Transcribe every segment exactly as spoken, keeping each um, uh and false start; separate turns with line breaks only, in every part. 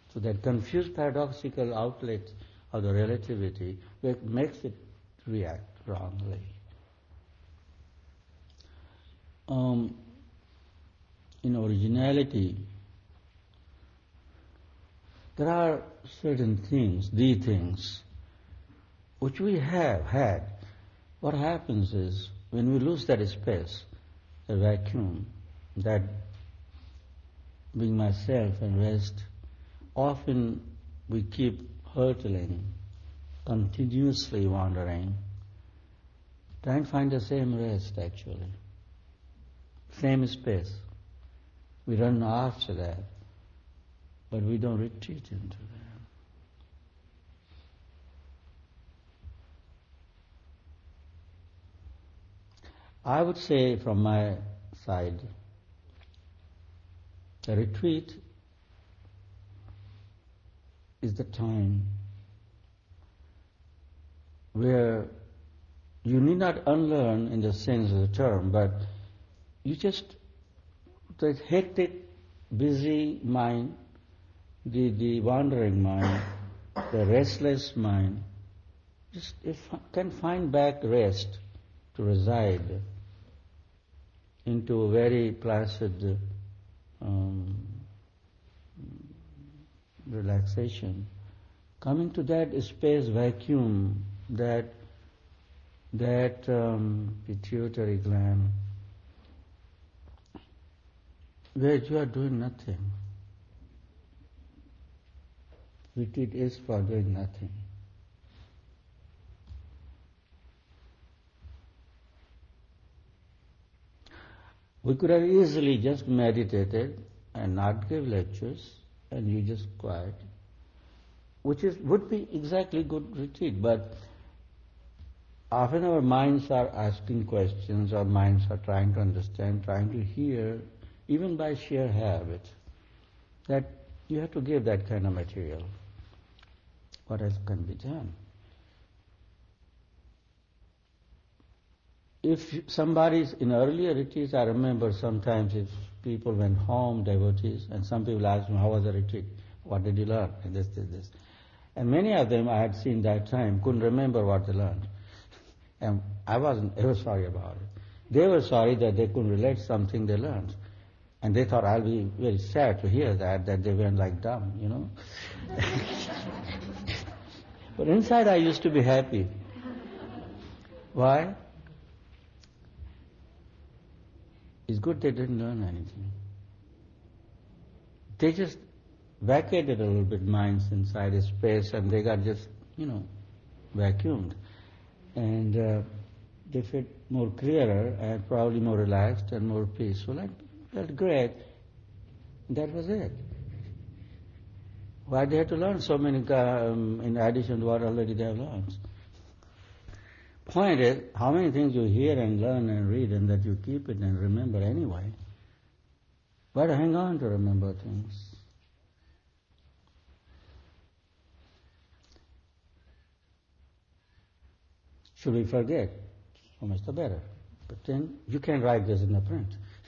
So that confused paradoxical outlet of the relativity makes it react wrongly. Um, in originality, there are certain things, the things, which we have had. What happens is, when we lose that space, the vacuum, that being myself and rest, often we keep hurtling, continuously wandering, trying to find the same rest actually, same space. We run after that, but we don't retreat into that. I would say from my side, the retreat is the time where you need not unlearn in the sense of the term, but you just, the hectic, busy mind, the, the wandering mind, the restless mind, just if can find back rest to reside into a very placid um, relaxation, coming to that space vacuum, that that um, pituitary gland, where you are doing nothing. Retreat is for doing nothing. We could have easily just meditated and not give lectures, and you just quiet, which is would be exactly good retreat. But often our minds are asking questions, our minds are trying to understand, trying to hear, even by sheer habit, that you have to give that kind of material. What else can be done? If somebody's in earlier retreats, I remember sometimes if people went home, devotees, and some people asked me, how was the retreat? What did you learn? And this, this, this. And many of them I had seen that time couldn't remember what they learned. And I wasn't ever sorry about it. They were sorry that they couldn't relate something they learned. And they thought I'll be very sad to hear that, that they went like dumb, you know. But inside I used to be happy. Why? It's good they didn't learn anything. They just vacated a little bit minds inside a space and they got just, you know, vacuumed. And uh, they felt more clearer and probably more relaxed and more peaceful and felt great. That was it. Why they had to learn so many um, in addition to what already they have learned? Point is, how many things you hear and learn and read and that you keep it and remember anyway. Why to hang on to remember things? Should we forget? So much the better. But then you can't write this in the print.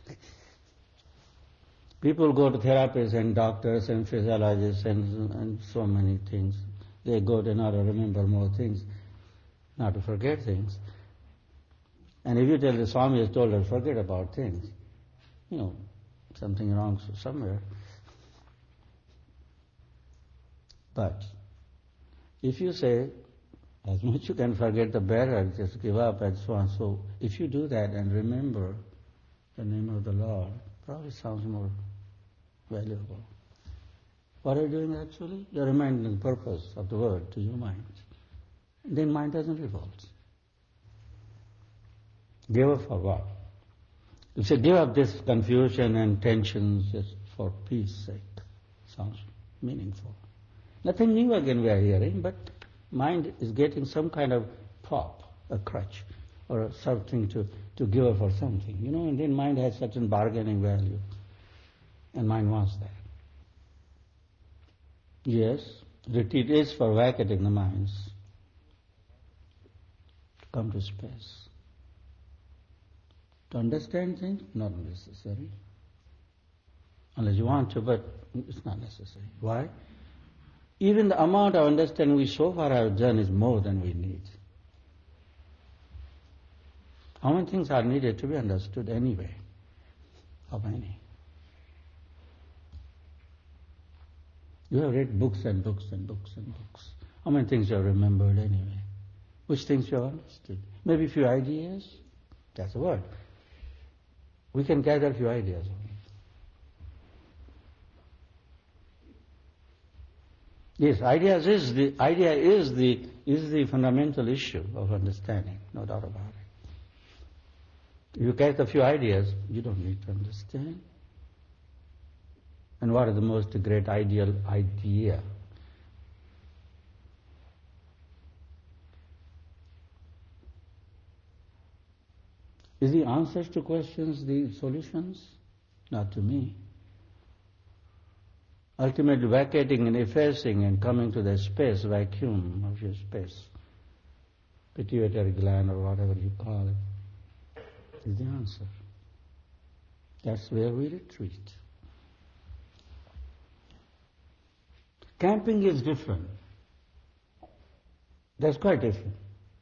People go to therapists and doctors and physiologists and, and so many things. They go to not to remember more things, not to forget things. And if you tell the Swami has told us forget about things, you know, something wrong somewhere. But if you say, as much you can forget the better, just give up and so on. So if you do that and remember the name of the Lord, probably sounds more valuable. What are you doing actually? You're reminding the purpose of the word to your mind. Then mind doesn't revolt. Give up for what? You say give up this confusion and tensions just for peace sake. Sounds meaningful. Nothing new again we are hearing, but mind is getting some kind of prop, a crutch, or something to, to give up for something. You know, and then mind has certain bargaining value. And mind wants that. Yes, retreat is for vacating the minds. Come to space. To understand things, not necessary. Unless you want to, but it's not necessary. Why? Even the amount of understanding we so far have done is more than we need. How many things are needed to be understood anyway? How many? You have read books and books and books and books. How many things you have remembered anyway? Which things you have understood? Maybe a few ideas? That's the word. We can gather a few ideas. Yes, ideas is the idea is the is the fundamental issue of understanding, no doubt about it. If you get a few ideas, you don't need to understand. And what is the most great ideal idea? Is the answers to questions the solutions? Not to me. Ultimately vacating and effacing and coming to the space, vacuum of your space, pituitary gland or whatever you call it, is the answer. That's where we retreat. Camping is different. That's quite different.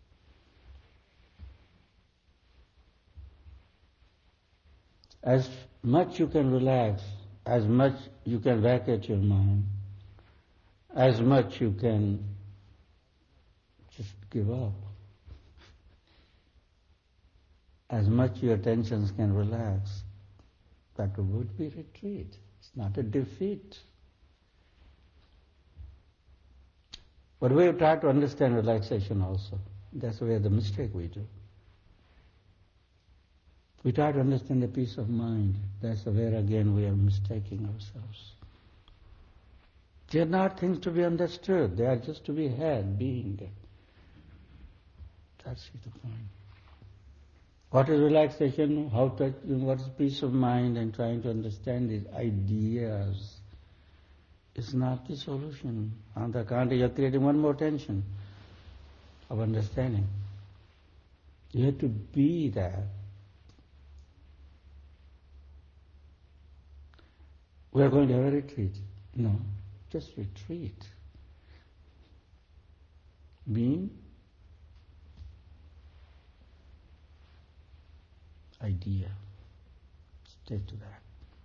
As much you can relax, as much you can vacate your mind, as much you can just give up, as much your tensions can relax, that would be retreat. It's not a defeat. But we have tried to understand relaxation also. That's where the mistake we do. We try to understand the peace of mind. That's where again we are mistaking ourselves. They are not things to be understood. They are just to be had, being. That's the point. What is relaxation? How to, what is peace of mind? And trying to understand these ideas is not the solution. On the contrary, you are creating one more tension of understanding. You have to be that. We are going to have a retreat. No, just retreat. Being, idea. Stay to that.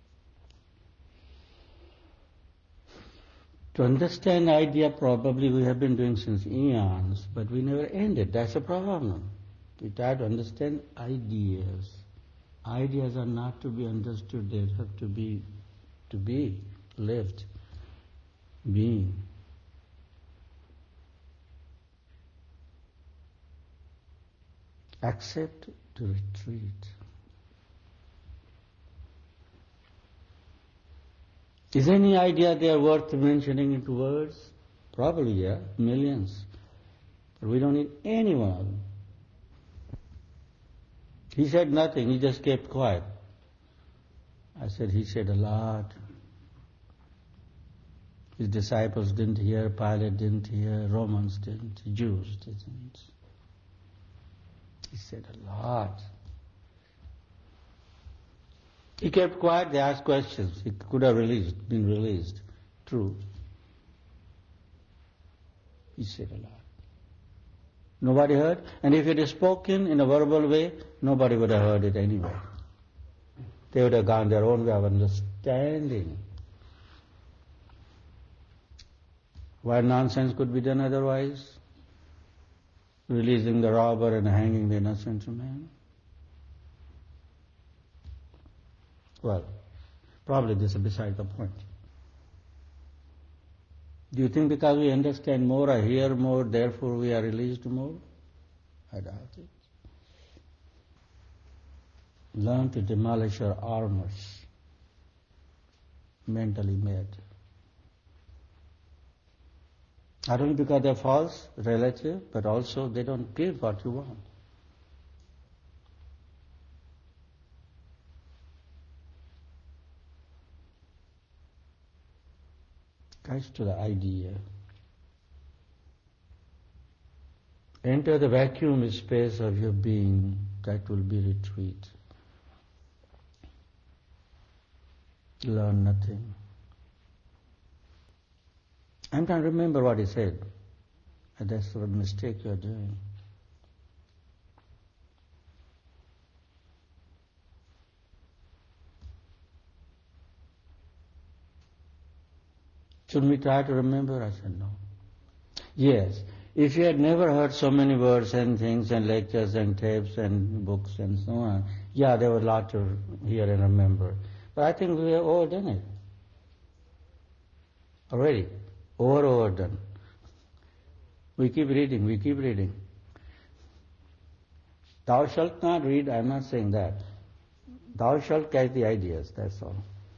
To understand idea, probably we have been doing since eons, but we never ended. That's a problem. We try to understand ideas. Ideas are not to be understood, they have to be to be lived, being. Accept to retreat. Is any idea there worth mentioning into words? Probably, yeah, millions. But we don't need any one of them. He said nothing, he just kept quiet. I said, he said a lot. His disciples didn't hear, Pilate didn't hear, Romans didn't, Jews didn't. He said a lot. He kept quiet, they asked questions. He could have released, been released. True. He said a lot. Nobody heard, and if it is spoken in a verbal way, nobody would have heard it anyway. They would have gone their own way of understanding. Why nonsense could be done otherwise? Releasing the robber and hanging the innocent man? Well, probably this is beside the point. Do you think because we understand more or hear more, therefore we are released more? I doubt it. Learn to demolish your armors, mentally made. Not only because they're false, relative, but also they don't give what you want. Guys, to the idea. Enter the vacuum space of your being, that will be retreat. Learn nothing. I'm trying to remember what he said. And that's the mistake you're doing. Should we try to remember? I said, no. Yes. If you had never heard so many words and things and lectures and tapes and books and so on, yeah, there was a lot to hear and remember. But I think we have overdone it. Already. Over overdone. We keep reading, we keep reading. Thou shalt not read, I'm not saying that. Thou shalt catch the ideas, that's all.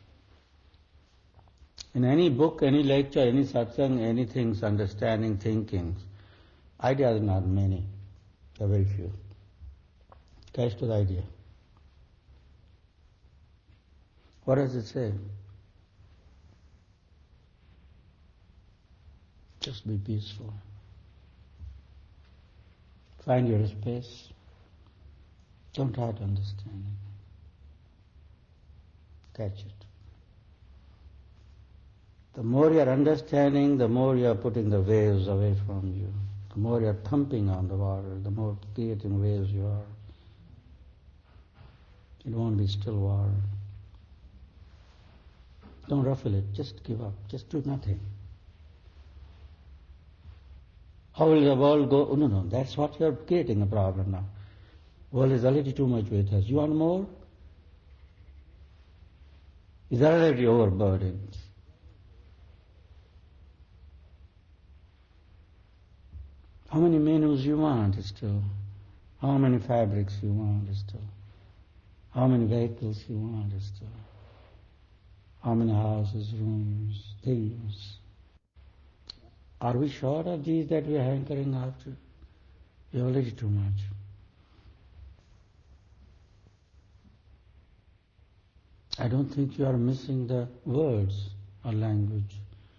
In any book, any lecture, any satsang, anything, understanding, thinking, ideas are not many, there are very few. Catch to the idea. What does it say? Just be peaceful. Find your space. Don't try to understand it. Catch it. The more you are understanding, the more you are putting the waves away from you. The more you are thumping on the water, the more creating waves you are. It won't be still water. Don't ruffle it, just give up, just do nothing. How will the world go? Oh, no, no, that's what you are creating a problem now. World is already too much with us. You want more? It's already overburdened. How many menus you want still? How many fabrics you want still? How many vehicles you want still? How many houses, rooms, things? Are we short of these that we are hankering after? We are already too much. I don't think you are missing the words or language.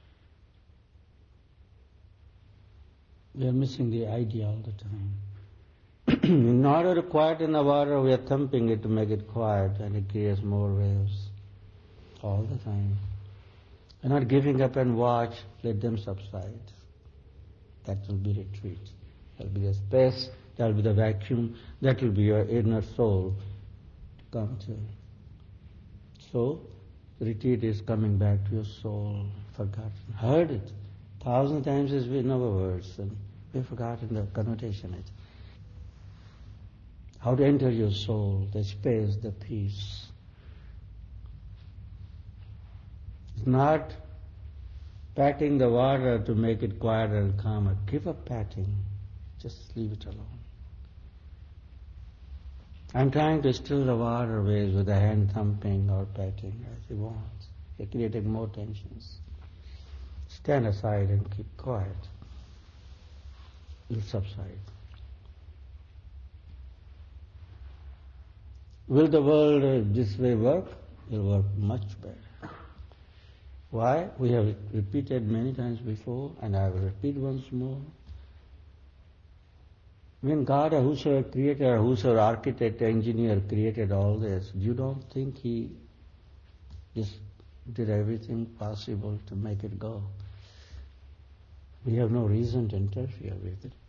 We are missing the idea all the time. In order to quieten the water, we are thumping it to make it quiet, and it creates more waves all the time. We're not giving up and watch, let them subside. That will be retreat. That will be the space, that will be the vacuum, that will be your inner soul to come to. So, retreat is coming back to your soul, forgotten. Heard it thousand times as we know words, and we've forgotten the connotation. It. How to enter your soul, the space, the peace. It's not patting the water to make it quieter and calmer. Give up patting. Just leave it alone. I'm trying to still the water waves with a hand thumping or patting as you want. You're creating more tensions. Stand aside and keep quiet. It'll subside. Will the world uh, this way work? It will work much better. Why? We have repeated many times before, and I will repeat once more. When God or whosoever created or whosoever architect, engineer created all this, you don't think He just did everything possible to make it go? We have no reason to interfere with it.